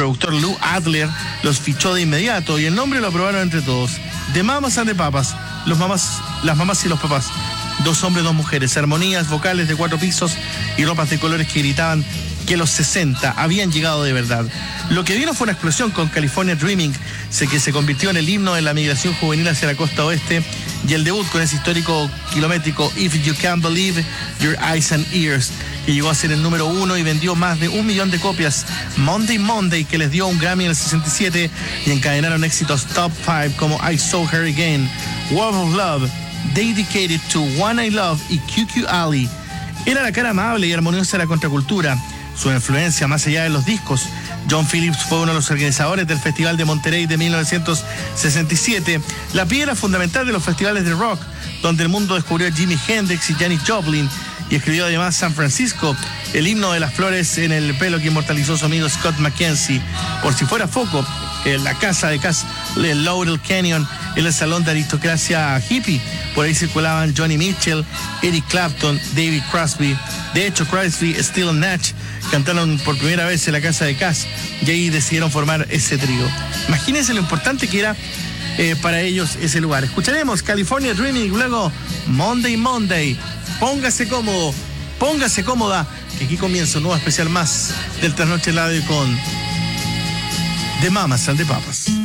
productor Lou Adler los fichó de inmediato y el nombre lo aprobaron entre todos. The Mamas and the Papas, las mamás y los papás. 2 hombres, 2 mujeres, armonías vocales de 4 pisos y ropas de colores que gritaban que los 60 habían llegado de verdad. Lo que vino fue una explosión con California Dreaming, que se convirtió en el himno de la migración juvenil hacia la costa oeste, y el debut con ese histórico kilométrico If You Can't Believe Your Eyes and Ears, que llegó a ser el número 1 y vendió más de 1 millón de copias. Monday Monday, que les dio un Grammy en el 67 y encadenaron éxitos top 5 como I Saw Her Again, War of Love, Dedicated to One I Love y QQ Ali. Era la cara amable y armoniosa de la contracultura. Su influencia más allá de los discos. John Phillips fue uno de los organizadores del Festival de Monterrey de 1967, la piedra fundamental de los festivales de rock, donde el mundo descubrió a Jimi Hendrix y Janis Joplin, y escribió además San Francisco, el himno de las flores en el pelo que inmortalizó su amigo Scott McKenzie. Por si fuera poco, en la casa de el Laurel Canyon, en el salón de aristocracia hippie, por ahí circulaban Johnny Mitchell, Eric Clapton, David Crosby. De hecho, Crosby, Steele y Nash cantaron por primera vez en la casa de Cass y ahí decidieron formar ese trío. Imagínense lo importante que era para ellos ese lugar. Escucharemos California Dreaming y luego Monday Monday. Póngase cómodo, póngase cómoda, que aquí comienza un nuevo especial más del Trasnoche Radio con The Mamas and the Papas.